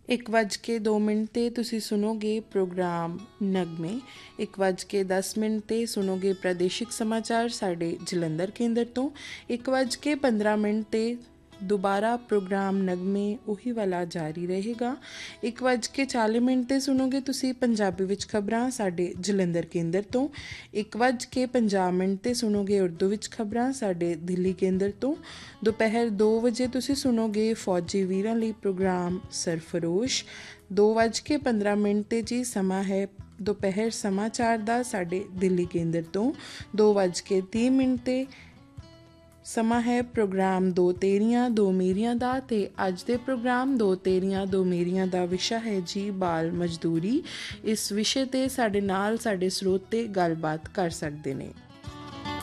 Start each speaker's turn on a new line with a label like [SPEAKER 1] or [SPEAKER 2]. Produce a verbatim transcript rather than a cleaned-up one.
[SPEAKER 1] ਇੱਕ ਵੱਜ ਕੇ ਦੋ ਮਿੰਟ 'ਤੇ ਤੁਸੀਂ ਸੁਣੋਗੇ ਪ੍ਰੋਗਰਾਮ ਨਗਮੇ। ਇੱਕ ਵੱਜ ਕੇ ਦਸ ਮਿੰਟ 'ਤੇ ਸੁਣੋਗੇ ਪ੍ਰਾਦੇਸ਼ਿਕ ਸਮਾਚਾਰ ਸਾਡੇ ਜਲੰਧਰ ਕੇਂਦਰ ਤੋਂ। ਇੱਕ ਵੱਜ ਕੇ ਪੰਦਰਾਂ ਮਿੰਟ 'ਤੇ ਦੁਬਾਰਾ ਪ੍ਰੋਗਰਾਮ ਨਗਮੇ ਉਹੀ ਵਾਲਾ ਜਾਰੀ ਰਹੇਗਾ। ਇੱਕ ਵੱਜ ਕੇ ਚਾਲੀ ਮਿੰਟ 'ਤੇ ਸੁਣੋਗੇ ਤੁਸੀਂ ਪੰਜਾਬੀ ਵਿੱਚ ਖਬਰਾਂ ਸਾਡੇ ਜਲੰਧਰ ਕੇਂਦਰ ਤੋਂ। ਇੱਕ ਵੱਜ ਕੇ ਪੰਜਾਹ ਮਿੰਟ 'ਤੇ ਸੁਣੋਗੇ ਉਰਦੂ ਵਿੱਚ ਖਬਰਾਂ ਸਾਡੇ ਦਿੱਲੀ ਕੇਂਦਰ ਤੋਂ। ਦੁਪਹਿਰ ਦੋ ਵਜੇ ਤੁਸੀਂ ਸੁਣੋਗੇ ਫੌਜੀ ਵੀਰਾਂ ਲਈ ਪ੍ਰੋਗਰਾਮ ਸਰਫਰੋਸ਼। ਦੋ ਵੱਜ ਕੇ ਪੰਦਰਾਂ ਮਿੰਟ 'ਤੇ ਜੀ ਸਮਾਂ ਹੈ ਦੁਪਹਿਰ ਸਮਾਚਾਰ ਦਾ ਸਾਡੇ ਦਿੱਲੀ ਕੇਂਦਰ ਤੋਂ। ਦੋ ਵੱਜ ਕੇ ਤੀਹ ਮਿੰਟ 'ਤੇ ਸਮਾਂ ਹੈ ਪ੍ਰੋਗਰਾਮ ਦੋ ਤੇਰੀਆਂ ਦੋ ਮੇਰੀਆਂ ਦਾ। ਅਤੇ ਅੱਜ ਦੇ ਪ੍ਰੋਗਰਾਮ ਦੋ ਤੇਰੀਆਂ ਦੋ ਮੇਰੀਆਂ ਦਾ ਵਿਸ਼ਾ ਹੈ ਜੀ ਬਾਲ ਮਜ਼ਦੂਰੀ। ਇਸ ਵਿਸ਼ੇ 'ਤੇ ਸਾਡੇ ਨਾਲ ਸਾਡੇ ਸਰੋਤੇ ਗੱਲਬਾਤ ਕਰ ਸਕਦੇ ਨੇ।